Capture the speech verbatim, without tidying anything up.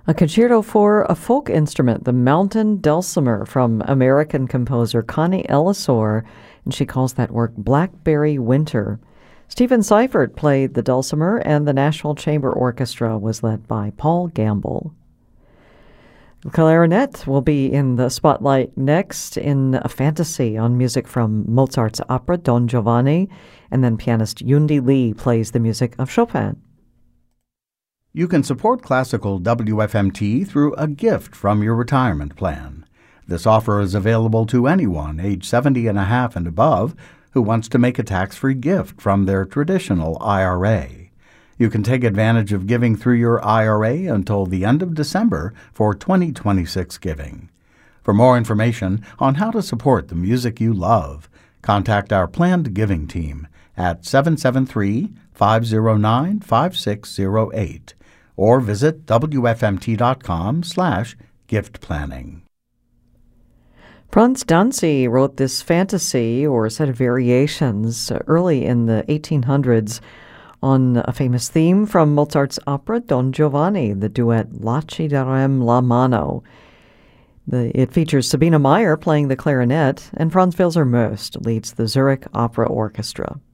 A concerto for a folk instrument, the mountain dulcimer from American composer Connie Ellisor, and she calls that work Blackberry Winter. Stephen Seifert played the dulcimer, and the Nashville Chamber Orchestra was led by Paul Gamble. The clarinet will be in the spotlight next in a fantasy on music from Mozart's opera Don Giovanni, and then pianist Yundi Lee plays the music of Chopin. You can support classical W F M T through a gift from your retirement plan. This offer is available to anyone age seventy and a half and above who wants to make a tax-free gift from their traditional I R A. You can take advantage of giving through your I R A until the end of December for twenty twenty-six giving. For more information on how to support the music you love, contact our planned giving team at seven seven three, five zero nine, five six zero eight or visit W F M T dot com slash gift planning. Franz Danzi wrote this fantasy, or a set of variations, early in the eighteen hundreds on a famous theme from Mozart's opera Don Giovanni, the duet La ci darem la mano. The, it features Sabina Meyer playing the clarinet, and Franz Wilser Möst leads the Zurich Opera Orchestra.